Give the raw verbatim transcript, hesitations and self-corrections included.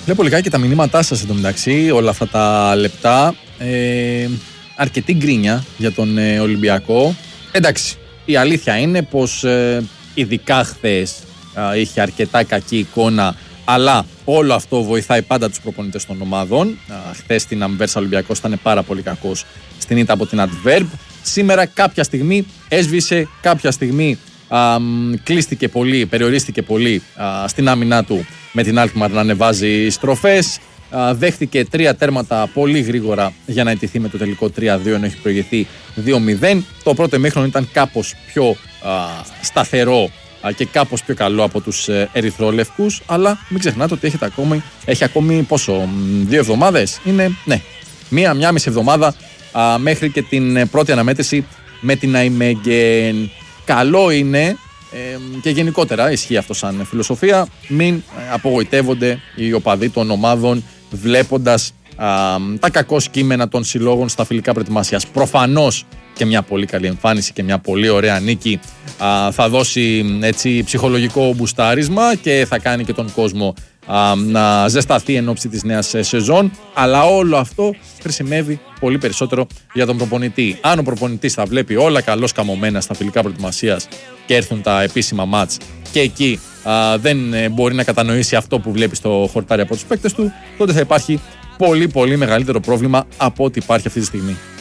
Βλέπω λιγάκι τα μηνύματά σας εντωμεταξύ, όλα αυτά τα λεπτά. Ε, αρκετή γκρίνια για τον ε, Ολυμπιακό. Εντάξει, η αλήθεια είναι πως ε, ειδικά χθες ε, είχε αρκετά κακή εικόνα, αλλά όλο αυτό βοηθάει πάντα τους προπονητές των ομάδων. Ε, χθες στην Αμβέρσα Ολυμπιακός ήταν πάρα πολύ κακός στην ήττα από την Adverb. Σήμερα κάποια στιγμή έσβησε, κάποια στιγμή α, κλείστηκε πολύ, περιορίστηκε πολύ α, στην άμυνά του με την Alkmaar να ανεβάζει στροφές. Α, δέχτηκε τρία τέρματα πολύ γρήγορα για να ετηθεί με το τελικό τρία δύο, ενώ έχει προηγηθεί δύο μηδέν. Το πρώτο ημίχρονο ήταν κάπως πιο α, σταθερό α, και κάπως πιο καλό από τους ε, ερυθρόλευκους, αλλά μην ξεχνάτε ότι έχετε ακόμη, έχει ακόμη πόσο, δύο εβδομάδες είναι, ναι, μία, μία μισή εβδομάδα α, μέχρι και την πρώτη αναμέτρηση με την Nijmegen. Καλό είναι ε, και γενικότερα ισχύει αυτό σαν φιλοσοφία, μην ε, απογοητεύονται οι οπαδοί των ομάδων βλέποντας α, τα κακό κείμενα των συλλόγων στα φιλικά προετοιμασίας. Προφανώς και μια πολύ καλή εμφάνιση και μια πολύ ωραία νίκη α, θα δώσει έτσι ψυχολογικό μπουστάρισμα και θα κάνει και τον κόσμο α, να ζεσταθεί εν ώψη της νέας σεζόν, αλλά όλο αυτό χρησιμεύει πολύ περισσότερο για τον προπονητή. Αν ο προπονητής θα βλέπει όλα καλώς καμωμένα στα φιλικά προετοιμασίας και έρθουν τα επίσημα μάτς και εκεί α, δεν ε, μπορεί να κατανοήσει αυτό που βλέπει στο χορτάρι από τους παίκτες του, τότε θα υπάρχει πολύ πολύ μεγαλύτερο πρόβλημα από ό,τι υπάρχει αυτή τη στιγμή.